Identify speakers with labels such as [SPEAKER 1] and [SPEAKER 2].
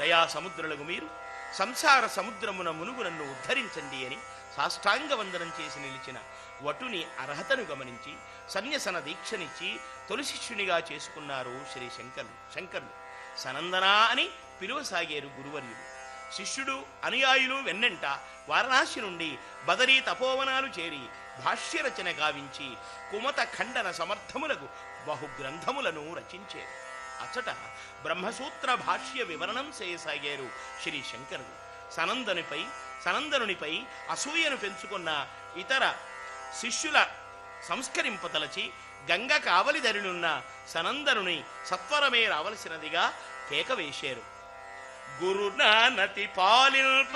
[SPEAKER 1] దయా సముద్రులకు మీరు సంసార సముద్రమున మునుగు నన్ను ఉద్ధరించండి అని సాష్టాంగ వందనం చేసి నిలిచిన వటుని అర్హతను గమనించి సన్యసన దీక్షనిచ్చి తొలి శిష్యునిగా చేసుకున్నారు శ్రీ శంకరులు సనందనా అని పిలువసాగారు గురువర్యుడు. శిష్యుడు అనుయాయులు వెన్నంట వారణాసి నుండి బదరీ తపోవనాలు చేరి భాష్యరచన గావించి కుమత ఖండన సమర్థములకు బహుగ్రంథములను రచించారు. అచట బ్రహ్మసూత్ర భాష్య వివరణం చేయసాగారు శ్రీ శంకరుడు. సనందనునిపై అసూయను పెంచుకున్న ఇతర శిష్యుల సంస్కరింపతలచి గంగ కావలిదరినున్న సనందనుని సత్వరమే రావలసినదిగా కేక వేశారు. గురునానతి పాలిల్